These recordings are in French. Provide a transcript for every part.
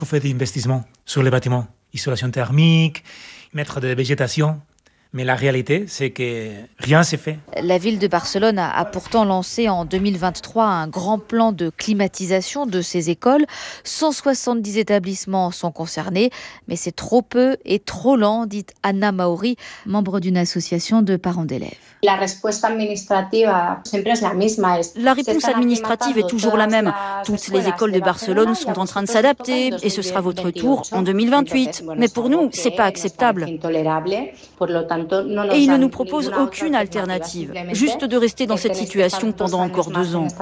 On fait des investissements sur les bâtiments, isolation thermique, mettre de végétation. Mais la réalité, c'est que rien s'est fait. La ville de Barcelone a pourtant lancé en 2023 un grand plan de climatisation de ses écoles. 170 établissements sont concernés, mais c'est trop peu et trop lent, dit Anna Mauri, membre d'une association de parents d'élèves. La réponse administrative est toujours la même. Toutes les écoles de Barcelone sont en train de s'adapter et ce sera votre tour en 2028. Mais pour nous, c'est pas acceptable. Et ils ne nous proposent aucune alternative, juste de rester dans cette situation pendant encore 2 ans.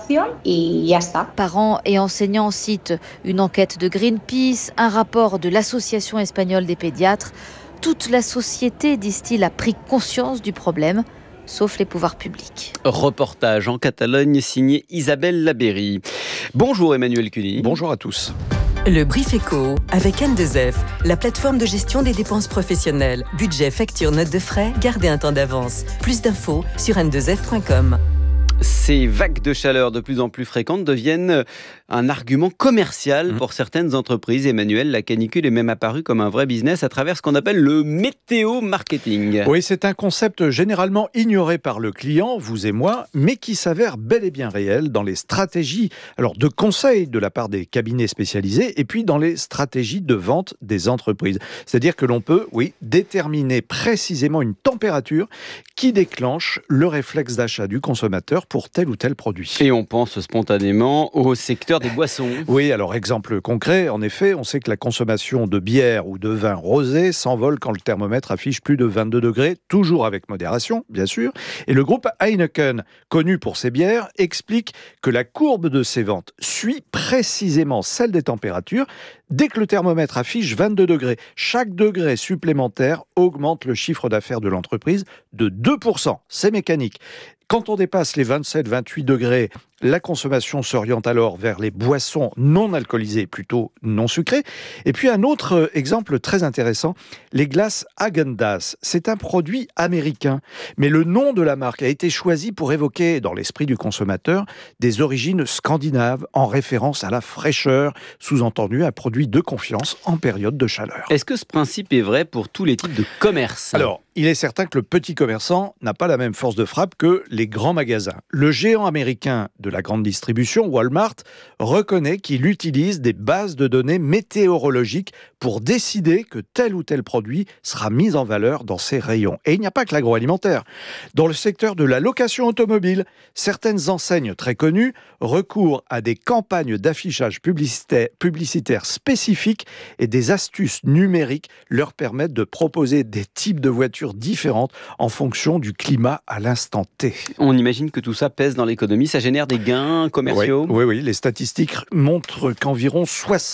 Parents et enseignants citent une enquête de Greenpeace, un rapport de l'Association espagnole des pédiatres. Toute la société, disent-ils, a pris conscience du problème, sauf les pouvoirs publics. Reportage en Catalogne signé Isabelle Labéry. Bonjour Emmanuel Cuny. Bonjour à tous. Le Brief Éco avec N2F, la plateforme de gestion des dépenses professionnelles. Budget, facture, notes de frais, gardez un temps d'avance. Plus d'infos sur n2f.com. Ces vagues de chaleur de plus en plus fréquentes deviennent un argument commercial pour certaines entreprises. Emmanuel, la canicule est même apparue comme un vrai business à travers ce qu'on appelle le météo-marketing. Oui, c'est un concept généralement ignoré par le client, vous et moi, mais qui s'avère bel et bien réel dans les stratégies de conseil de la part des cabinets spécialisés et puis dans les stratégies de vente des entreprises. C'est-à-dire que l'on peut, déterminer précisément une température qui déclenche le réflexe d'achat du consommateur pour tel ou tel produit. Et on pense spontanément au secteur des boissons. Oui, alors exemple concret, en effet, on sait que la consommation de bière ou de vin rosé s'envole quand le thermomètre affiche plus de 22 degrés, toujours avec modération, bien sûr. Et le groupe Heineken, connu pour ses bières, explique que la courbe de ses ventes suit précisément celle des températures. Dès que le thermomètre affiche 22 degrés, chaque degré supplémentaire augmente le chiffre d'affaires de l'entreprise de 2%. C'est mécanique. Quand on dépasse les 27-28 degrés, la consommation s'oriente alors vers les boissons non alcoolisées, plutôt non sucrées. Et puis un autre exemple très intéressant, les glaces Häagen-Dazs. C'est un produit américain, mais le nom de la marque a été choisi pour évoquer, dans l'esprit du consommateur, des origines scandinaves, en référence à la fraîcheur, sous-entendu un produit de confiance en période de chaleur. Est-ce que ce principe est vrai pour tous les types de commerce ? Alors, il est certain que le petit commerçant n'a pas la même force de frappe que les grands magasins. Le géant américain de la grande distribution, Walmart, reconnaît qu'il utilise des bases de données météorologiques pour décider que tel ou tel produit sera mis en valeur dans ses rayons. Et il n'y a pas que l'agroalimentaire. Dans le secteur de la location automobile, certaines enseignes très connues recourent à des campagnes d'affichage publicitaire spécifiques et des astuces numériques leur permettent de proposer des types de voitures différentes en fonction du climat à l'instant T. On imagine que tout ça pèse dans l'économie, ça génère des gains commerciaux. Oui, les statistiques montrent qu'environ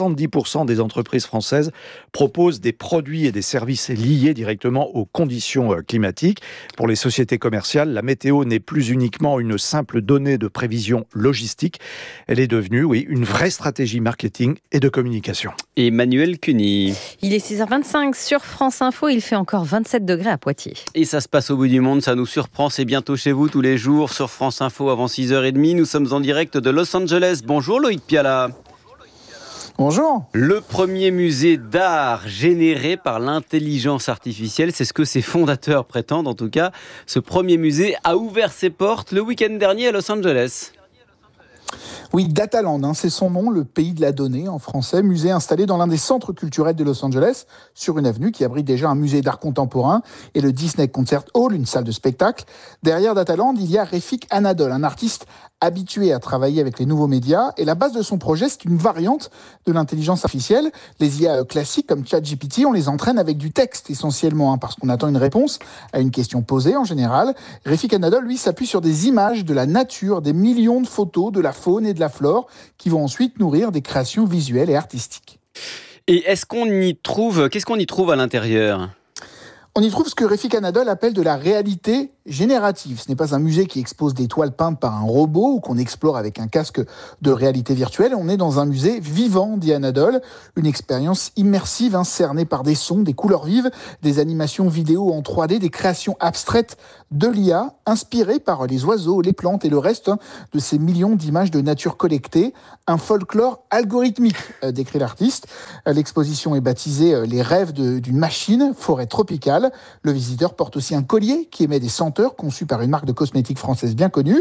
70% des entreprises françaises proposent des produits et des services liés directement aux conditions climatiques. Pour les sociétés commerciales, la météo n'est plus uniquement une simple donnée de prévision logistique, elle est devenue, une vraie stratégie marketing et de communication. Emmanuel Cuny. Il est 6h25 sur France Info, il fait encore 27 degrés à Poitiers. Et ça se passe au bout du monde, ça nous surprend, c'est bientôt chez vous tous les jours sur France Info avant 6h30. Nous sommes en direct de Los Angeles. Bonjour Loïc Piala. Bonjour. Le premier musée d'art généré par l'intelligence artificielle, c'est ce que ses fondateurs prétendent en tout cas. Ce premier musée a ouvert ses portes le week-end dernier à Los Angeles. Oui, Dataland, c'est son nom, le pays de la donnée en français, musée installé dans l'un des centres culturels de Los Angeles, sur une avenue qui abrite déjà un musée d'art contemporain et le Disney Concert Hall, une salle de spectacle. Derrière Dataland, il y a Refik Anadol, un artiste habitué à travailler avec les nouveaux médias. Et la base de son projet, c'est une variante de l'intelligence artificielle. Les IA classiques comme ChatGPT, on les entraîne avec du texte essentiellement, parce qu'on attend une réponse à une question posée en général. Refik Anadol, lui, s'appuie sur des images de la nature, des millions de photos de la faune et de la flore qui vont ensuite nourrir des créations visuelles et artistiques. Et qu'est-ce qu'on y trouve à l'intérieur ? On y trouve ce que Refik Anadol appelle de la réalité générative. Ce n'est pas un musée qui expose des toiles peintes par un robot ou qu'on explore avec un casque de réalité virtuelle. On est dans un musée vivant, dit Anadole, une expérience immersive cernée par des sons, des couleurs vives, des animations vidéo en 3D, des créations abstraites de l'IA, inspirées par les oiseaux, les plantes et le reste de ces millions d'images de nature collectées. Un folklore algorithmique, décrit l'artiste. L'exposition est baptisée « Les rêves d'une machine, forêt tropicale ». Le visiteur porte aussi un collier qui émet des senteurs conçus par une marque de cosmétiques française bien connue.